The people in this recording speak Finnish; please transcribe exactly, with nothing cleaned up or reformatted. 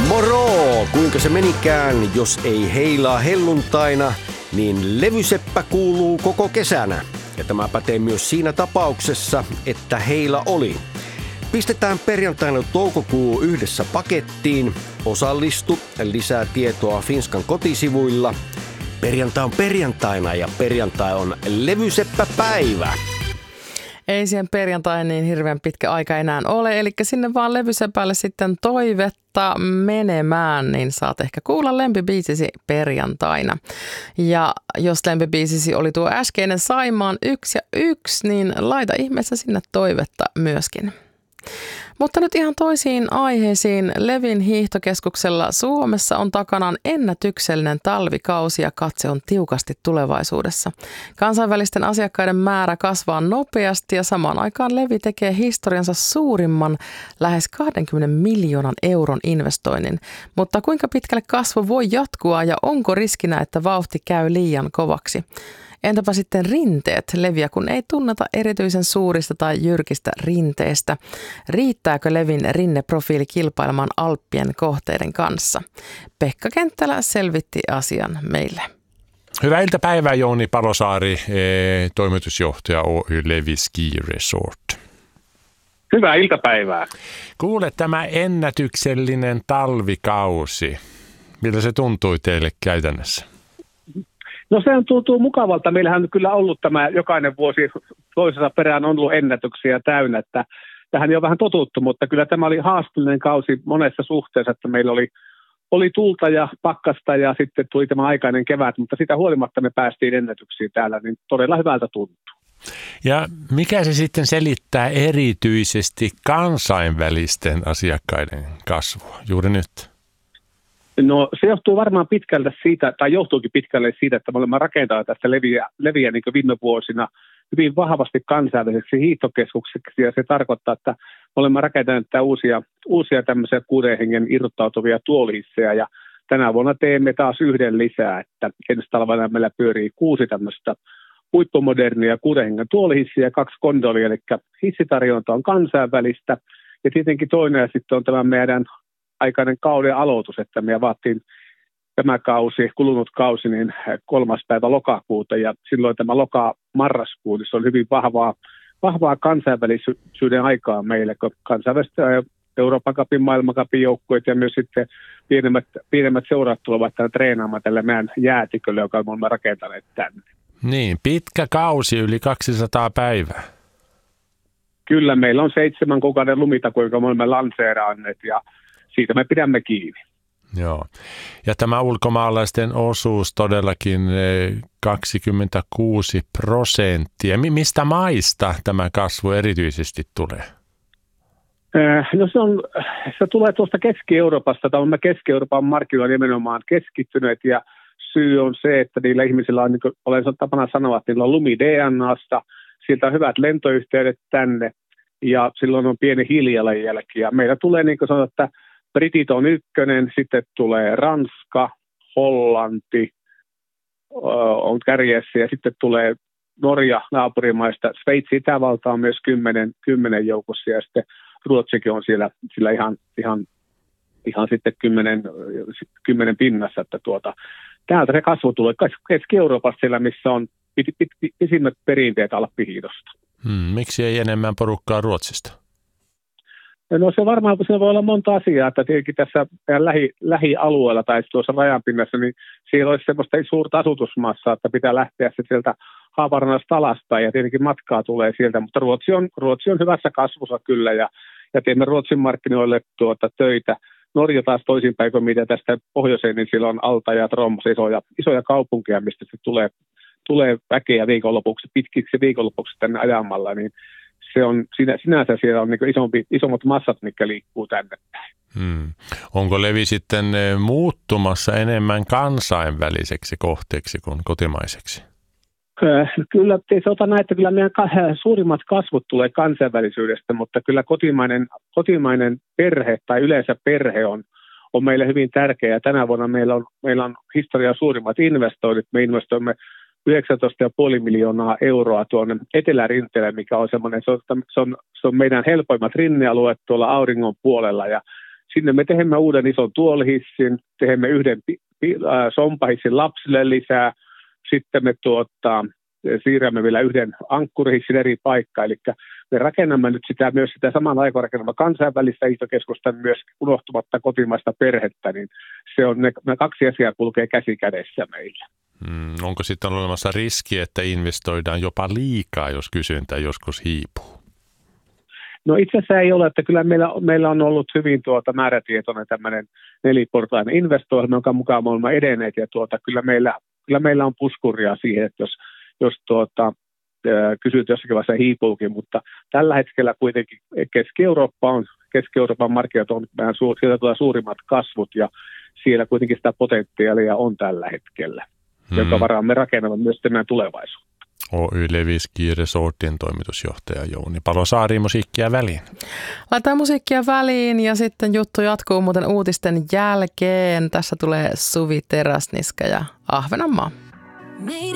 Moro! Kuinka se menikään, jos ei heilaa helluntaina, niin levyseppä kuuluu koko kesänä. Ja tämä pätee myös siinä tapauksessa, että heila oli. Pistetään perjantaina toukokuu yhdessä pakettiin. Osallistu, lisää tietoa Finskan kotisivuilla. Perjantai on perjantaina ja perjantai on levyseppäpäivä. Ei siihen perjantain niin hirveän pitkä aika enää ole, eli sinne vaan levysepälle sitten toivetta menemään, niin saat ehkä kuulla lempibiisisi perjantaina. Ja jos lempibiisisi oli tuo äskeinen Saimaan yksi ja yksi, niin laita ihmeessä sinne toivetta myöskin. Mutta nyt ihan toisiin aiheisiin. Levin hiihtokeskuksella Suomessa on takanaan ennätyksellinen talvikausi ja katse on tiukasti tulevaisuudessa. Kansainvälisten asiakkaiden määrä kasvaa nopeasti ja samaan aikaan Levi tekee historiansa suurimman lähes kaksikymmentä miljoonan euron investoinnin. Mutta kuinka pitkälle kasvu voi jatkua ja onko riskinä, että vauhti käy liian kovaksi? Entäpä sitten rinteet? Leviä kun ei tunneta erityisen suurista tai jyrkistä rinteistä. Riittääkö Levin rinneprofiili kilpailemaan Alppien kohteiden kanssa? Pekka Kenttälä selvitti asian meille. Hyvää iltapäivää Jouni Palosaari, toimitusjohtaja Oy Levi Ski Resort. Hyvää iltapäivää. Kuule, tämä ennätyksellinen talvikausi, miltä se tuntui teille käytännössä? No se tuntuu mukavalta. Meillähän on kyllä ollut tämä jokainen vuosi toisensa perään on ollut ennätyksiä täynnä, että tähän ei ole vähän totuttu, mutta kyllä tämä oli haasteellinen kausi monessa suhteessa, että meillä oli, oli tulta ja pakkasta ja sitten tuli tämä aikainen kevät, mutta sitä huolimatta me päästiin ennätyksiin täällä, niin todella hyvältä tuntuu. Ja mikä se sitten selittää erityisesti kansainvälisten asiakkaiden kasvua juuri nyt? No se johtuu varmaan pitkälle siitä, tai johtuukin pitkälle siitä, että me olemme rakentaneet tästä leviä, leviä niin kuin viime vuosina hyvin vahvasti kansainväliseksi hiihtokeskukseksi, ja se tarkoittaa, että me olemme rakentaneet uusia, uusia tämmöisiä kuuden hengen irrottautuvia tuolihisseja, ja tänä vuonna teemme taas yhden lisää, että ensi talvena meillä pyörii kuusi tämmöistä huippumodernia kuuden hengen tuolihissiä ja kaksi kondolia, eli hissitarjonta on kansainvälistä, ja tietenkin toinen ja sitten on tämä meidän aikainen kauden aloitus, että me avattiin tämä kausi, kulunut kausi, niin kolmas päivä lokakuuta, ja silloin tämä loka-marraskuu, niin se on hyvin vahvaa, vahvaa kansainvälisyyden aikaa meille, kun kansainväliset Euroopan cupin, maailmancupin joukkueet ja myös sitten pienemmät, pienemmät seurat tulevat tämän treenaamaan tällä meidän jäätikölle, joka me olemme rakentaneet tänne. Niin, pitkä kausi, yli kaksisataa päivää. Kyllä, meillä on seitsemän kuukauden lumitaku, jonka me olemme lanseeranneet, ja siitä me pidämme kiinni. Joo. Ja tämä ulkomaalaisten osuus todellakin kaksikymmentäkuusi prosenttia. Mistä maista tämä kasvu erityisesti tulee? No se, on, se tulee tuosta Keski-Euroopasta. Tai olemme Keski-Euroopan markkinoilla nimenomaan keskittyneet. Ja syy on se, että niillä ihmisillä on, niin kuin olen tapana sanoa, että niillä on lumi-D N A:sta. Sieltä on hyvät lentoyhteydet tänne. Ja silloin on pieni hiilijalanjälki. Ja meillä tulee, niin kuin sanotaan, että Britit on ykkönen, sitten tulee Ranska, Hollanti on kärjessä ja sitten tulee Norja naapurimaista, Sveitsi, Itävalta on myös kymmenen, kymmenen joukossa ja sitten Ruotsikin on siellä, siellä ihan, ihan, ihan sitten kymmenen, kymmenen pinnassa, että tuota, täältä se kasvu tulee Keski-Euroopassa siellä, missä on pit, pit, pit, pisimmät perinteet alppihiihdosta. Hmm, miksi ei enemmän porukkaa Ruotsista? No se varmaan, se voi olla monta asiaa, että tietenkin tässä lähi, lähialueella tai tuossa rajanpinnassa, niin siellä olisi semmoista suurta asutusmassaa, että pitää lähteä se sieltä Haaparannasta alaspäin ja tietenkin matkaa tulee sieltä, mutta Ruotsi on, Ruotsi on hyvässä kasvussa kyllä ja, ja teemme Ruotsin markkinoille tuota töitä. Norja taas toisinpäin kuin mitä tästä pohjoiseen, niin siellä on Alta ja Troms, isoja, isoja kaupunkeja, mistä se tulee, tulee väkeä viikonlopuksi, pitkiksi viikonlopuksi tänne ajamalla, niin se on, sinänsä siellä on niin isompi, isommat massat, mitkä liikkuu tänne. Hmm. Onko Levi sitten muuttumassa enemmän kansainväliseksi kohteeksi kuin kotimaiseksi? Kyllä, se ota näin, että kyllä meidän suurimmat kasvut tulee kansainvälisyydestä, mutta kyllä kotimainen, kotimainen perhe tai yleensä perhe on, on meille hyvin tärkeä. Ja tänä vuonna meillä on, meillä on historian suurimmat investoinnit. Me investoimme yhdeksäntoista pilkku viisi miljoonaa euroa tuonne Etelärinteelle, mikä on semmoinen, se on, se on, se on meidän helpoimmat rinnealueet tuolla auringon puolella ja Sinne me teemme uuden ison tuolihissin, teemme yhden pi, pi, äh, sompahissin lapsille lisää, sitten me tuota, siirrämme vielä yhden ankkurihissin eri paikkaan, eli me rakennamme nyt sitä myös sitä saman aikaan rakennamme kansainvälistä hiihtokeskusta myös unohtumatta kotimaista perhettä, niin se on ne, ne kaksi asiaa kulkee käsi kädessä meillä. Hmm, onko sitten olemassa riski, että investoidaan jopa liikaa, jos kysyntä joskus hiipuu? No itse asiassa ei ole, että kyllä meillä, meillä on ollut hyvin tuota määrätietoinen tämmöinen neliportainen investointi, jonka mukaan me olemme edenneet, ja tuota, kyllä, meillä, kyllä meillä on puskuria siihen, että jos, jos tuota, kysyt jossakin vaiheessa hiipuukin, mutta tällä hetkellä kuitenkin Keski-Eurooppa on, Keski-Euroopan markkinat on vähän suur, sieltä tulee suurimmat kasvut, ja siellä kuitenkin sitä potentiaalia on tällä hetkellä, hmm. jonka varaan me rakennamme myös tämän tulevaisuutta. Oy Leviski Resortin toimitusjohtaja Jouni Palosaari, musiikkia väliin. Laitetaan musiikkia väliin ja sitten juttu jatkuu muuten uutisten jälkeen. Tässä tulee Suvi Teräsniska ja Ahvenanmaa.